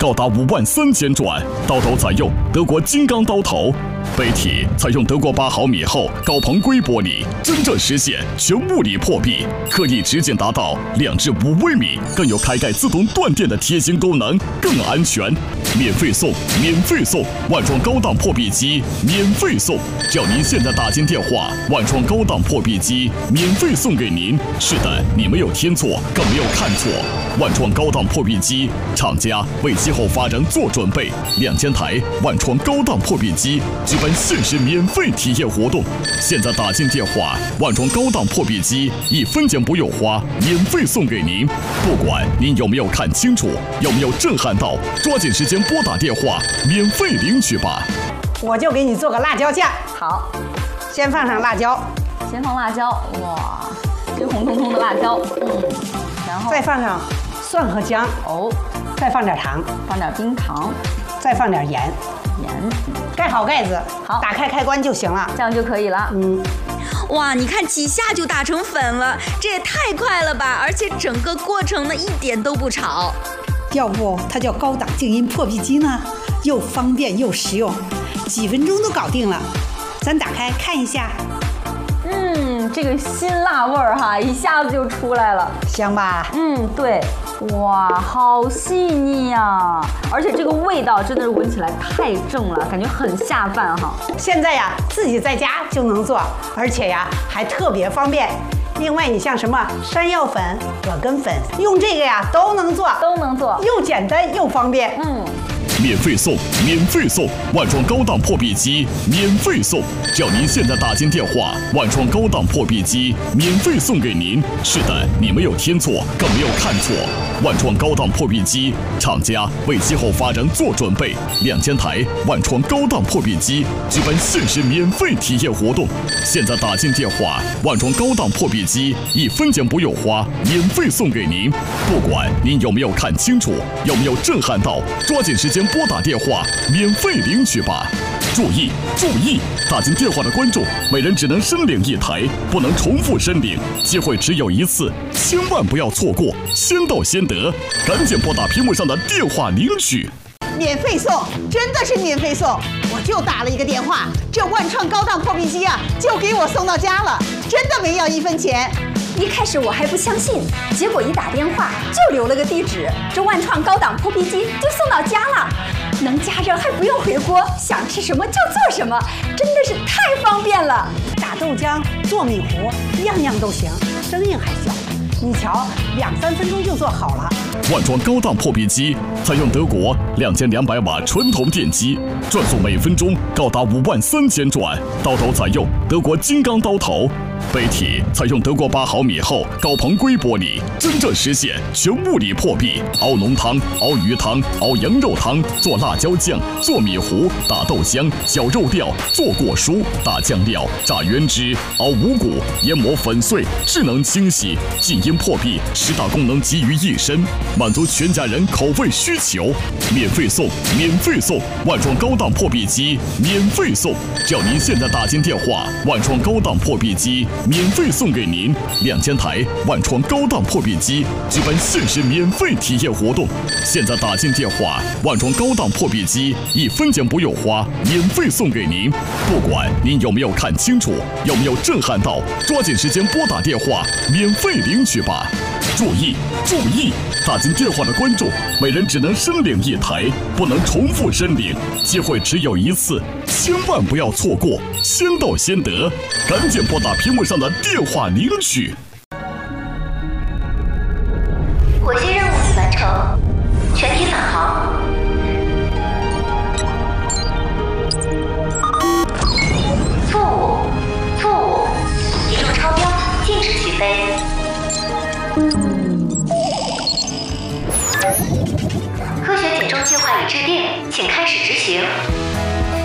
高达53000转，刀头采用德国金刚刀头，背体采用德国8毫米厚高硼硅玻璃，真正实现全物理破壁，颗粒直径达到2至5微米，更有开盖自动断电的贴心功能，更安全。免费送，免费送！万创高档破壁机免费送，只要您现在打进电话，万创高档破壁机免费送给您。是的，你没有听错，更没有看错。万创高档破壁机，厂家为今后发展做准备，2000台万创高档破壁机举办限时免费体验活动。现在打进电话，万创高档破壁机1分钱不用花，免费送给您。不管您有没有看清楚，有没有震撼到，抓紧时间拨打电话，免费领取吧。 我就给你做个辣椒酱。 好， 先放上辣椒， 先放辣椒，哇，这红彤彤的辣椒，然后再放上蒜和姜， 哦， 再放点糖， 放点冰糖， 再放点盐，盖好盖子， 好， 打开开关就行了， 这样就可以了。 哇，你看几下就打成粉了，这也太快了吧！而且整个过程呢一点都不吵。 要不它叫高档静音破壁机呢？又方便又实用，几分钟都搞定了。咱打开看一下。 这个辛辣味儿哈，一下子就出来了， 香吧？ 对，哇，好细腻呀！而且这个味道真的是闻起来太正了，感觉很下饭哈。 现在呀，自己在家就能做，而且呀还特别方便。另外，你像什么山药粉、葛根粉，用这个呀都能做，又简单又方便。 免费送，免费送！万创高档破壁机免费送，只要您现在打进电话，万创高档破壁机免费送给您。是的，你没有听错，更没有看错。万创高档破壁机，厂家为今后发展做准备，2000台万创高档破壁机举办限时免费体验活动。现在打进电话，万创高档破壁机1分钱不用花，免费送给您。不管您有没有看清楚，有没有震撼到，抓紧时间拨打电话，免费领取吧！注意注意，打进电话的观众每人只能申领1台，不能重复申领，机会只有一次，千万不要错过，先到先得，赶紧拨打屏幕上的电话领取。 免费送，真的是免费送！我就打了一个电话，这万创高档破壁机啊，就给我送到家了，真的没要1分钱。 一开始我还不相信，结果一打电话就留了个地址，这万创高档破壁机就送到家了，能加热还不用回锅，想吃什么就做什么，真的是太方便了。 打豆浆、做米糊，样样都行，声音还小。你瞧，2、3分钟就做好了。 万创高档破壁机采用德国2200瓦纯铜电机，转速每分钟高达53000转，刀头采用德国金刚刀头，背体采用德国8毫米厚高硼硅玻璃，真正实现全物理破壁。熬浓汤、熬鱼汤、熬羊肉汤，做辣椒酱、做米糊、打豆浆、搅肉料、做果蔬、打酱料、炸原汁、熬五谷、研磨粉碎，智能清洗、静音破壁，10大功能集于一身，满足全家人口味需求。免费送，免费送！万创高档破壁机免费送，只要您现在打进电话，万创高档破壁机免费送给您2000台万创高档破壁机举办限时免费体验活动。现在打进电话，万创高档破壁机1分钱不用花，免费送给您。不管您有没有看清楚，有没有震撼到，抓紧时间拨打电话，免费领取吧！注意注意，打进电话的观众每人只能申领1台，不能重复申领，机会只有一次，千万不要错过，先到先得，赶紧拨打屏幕上的电话领取。 火星任务已完成，全体返航。错误，一路超标，禁止起飞。科学减重计划已制定，请开始执行。